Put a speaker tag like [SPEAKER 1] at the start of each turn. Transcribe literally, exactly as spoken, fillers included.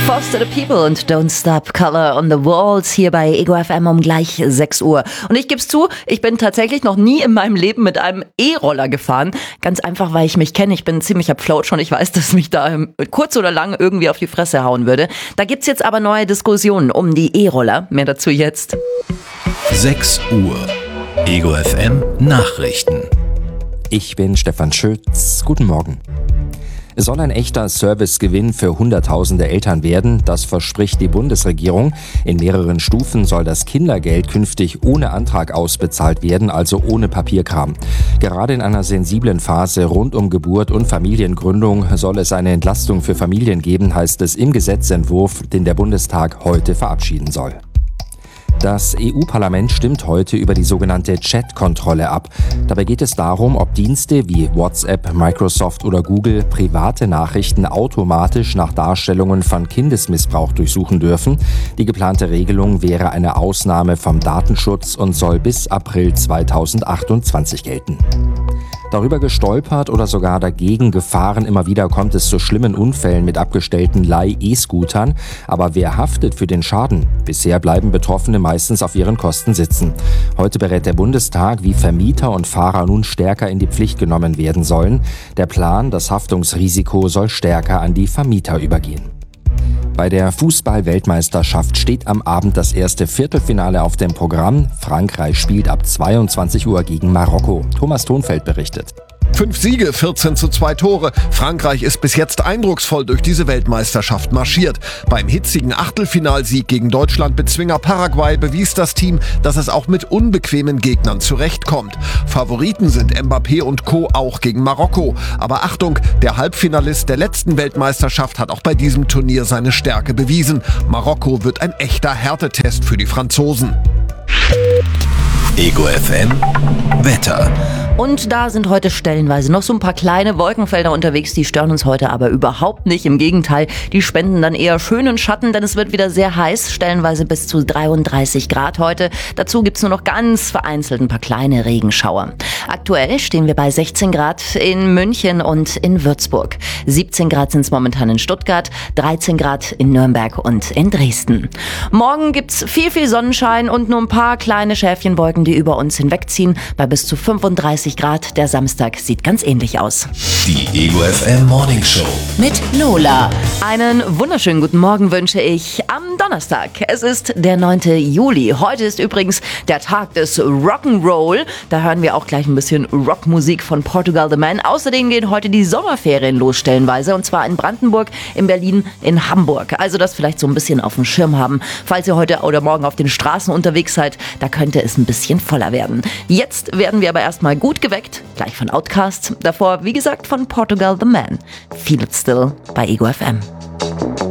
[SPEAKER 1] Foster the People und Don't Stop Color on the Walls hier bei Ego F M um gleich sechs Uhr. Und ich geb's zu, ich bin tatsächlich noch nie in meinem Leben mit einem E-Roller gefahren. Ganz einfach, weil ich mich kenne. Ich bin ein ziemlicher Pflautsch und ich weiß, dass mich da kurz oder lang irgendwie auf die Fresse hauen würde. Da gibt's jetzt aber neue Diskussionen um die E-Roller. Mehr dazu jetzt.
[SPEAKER 2] sechs Uhr. Ego F M Nachrichten.
[SPEAKER 3] Ich bin Stefan Schütz. Guten Morgen. Es soll ein echter Servicegewinn für Hunderttausende Eltern werden. Das verspricht die Bundesregierung. In mehreren Stufen soll das Kindergeld künftig ohne Antrag ausbezahlt werden, also ohne Papierkram. Gerade in einer sensiblen Phase rund um Geburt und Familiengründung soll es eine Entlastung für Familien geben, heißt es im Gesetzentwurf, den der Bundestag heute verabschieden soll. Das E U-Parlament stimmt heute über die sogenannte Chat-Kontrolle ab. Dabei geht es darum, ob Dienste wie WhatsApp, Microsoft oder Google private Nachrichten automatisch nach Darstellungen von Kindesmissbrauch durchsuchen dürfen. Die geplante Regelung wäre eine Ausnahme vom Datenschutz und soll bis April zweitausendachtundzwanzig gelten. Darüber gestolpert oder sogar dagegen gefahren, immer wieder kommt es zu schlimmen Unfällen mit abgestellten Leih-E-Scootern. Aber wer haftet für den Schaden? Bisher bleiben Betroffene meistens auf ihren Kosten sitzen. Heute berät der Bundestag, wie Vermieter und Fahrer nun stärker in die Pflicht genommen werden sollen. Der Plan, das Haftungsrisiko soll stärker an die Vermieter übergehen. Bei der Fußball-Weltmeisterschaft steht am Abend das erste Viertelfinale auf dem Programm. Frankreich spielt ab zweiundzwanzig Uhr gegen Marokko. Thomas Thonfeld berichtet.
[SPEAKER 4] Fünf Siege, vierzehn zu zwei Tore. Frankreich ist bis jetzt eindrucksvoll durch diese Weltmeisterschaft marschiert. Beim hitzigen Achtelfinalsieg gegen Deutschland Bezwinger Paraguay bewies das Team, dass es auch mit unbequemen Gegnern zurechtkommt. Favoriten sind Mbappé und Co. auch gegen Marokko. Aber Achtung, der Halbfinalist der letzten Weltmeisterschaft hat auch bei diesem Turnier seine Stärke bewiesen. Marokko wird ein echter Härtetest für die Franzosen.
[SPEAKER 2] Ego F M Wetter.
[SPEAKER 1] Und da sind heute stellenweise noch so ein paar kleine Wolkenfelder unterwegs, die stören uns heute aber überhaupt nicht. Im Gegenteil, die spenden dann eher schönen Schatten, denn es wird wieder sehr heiß, stellenweise bis zu dreiunddreißig Grad heute. Dazu gibt's nur noch ganz vereinzelt ein paar kleine Regenschauer. Aktuell stehen wir bei sechzehn Grad in München und in Würzburg. siebzehn Grad sind's momentan in Stuttgart, dreizehn Grad in Nürnberg und in Dresden. Morgen gibt's viel, viel Sonnenschein und nur ein paar kleine Schäfchenwolken, die über uns hinwegziehen, bei bis zu fünfunddreißig Grad. Der Samstag sieht ganz ähnlich aus.
[SPEAKER 2] Die Ego F M Morning Show
[SPEAKER 1] mit Lola. Einen wunderschönen guten Morgen wünsche ich am Donnerstag. Es ist der neunte Juli. Heute ist übrigens der Tag des Rock'n'Roll. Da hören wir auch gleich ein bisschen Rockmusik von Portugal the Man. Außerdem gehen heute die Sommerferien los stellenweise, und zwar in Brandenburg, in Berlin, in Hamburg. Also das vielleicht so ein bisschen auf dem Schirm haben. Falls ihr heute oder morgen auf den Straßen unterwegs seid, da könnte es ein bisschen voller werden. Jetzt werden wir aber erstmal gut geweckt, gleich von Outkast. Davor, wie gesagt, von Portugal the Man. Feel It Still bei Ego F M.